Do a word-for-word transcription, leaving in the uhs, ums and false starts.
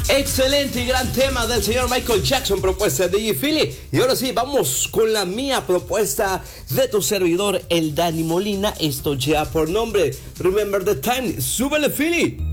Excelente y gran tema del señor Michael Jackson, propuesta de D J Philly. Y ahora sí, vamos con la mía propuesta de tu servidor, el Dani Molina. Esto ya por nombre Remember the Time. ¡Súbele, Philly!